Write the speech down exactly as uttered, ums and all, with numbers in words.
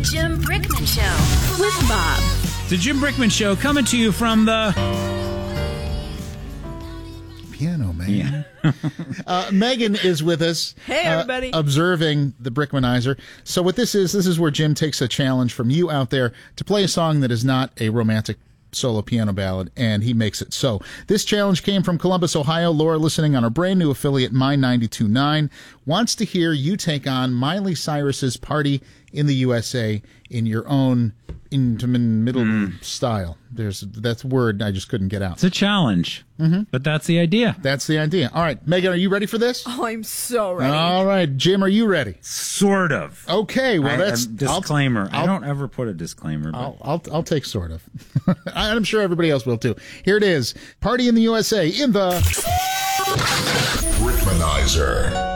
Jim Brickman Show with Bob. The Jim Brickman Show coming to you from the piano man. Yeah. uh, Megan is with us. Hey, everybody. Uh, observing the Brickmanizer. So what this is, this is where Jim takes a challenge from you out there to play a song that is not a romantic solo piano ballad, and he makes it so. This challenge came from Columbus, Ohio. Laura, listening on our brand new affiliate, My ninety-two point nine, wants to hear you take on Miley Cyrus's Party in the U S A in your own intimate middle mm. style. There's that's a word I just couldn't get out. It's a challenge, mm-hmm. but that's the idea. That's the idea. All right, Megan, are you ready for this? Oh, I'm so ready. All right, Jim, are you ready? Sort of. Okay, well, I, that's... Disclaimer. I'll, I don't ever put a disclaimer. But. I'll, I'll, I'll take sort of. I'm sure everybody else will, too. Here it is. Party in the U S A in the... Brickmanizer.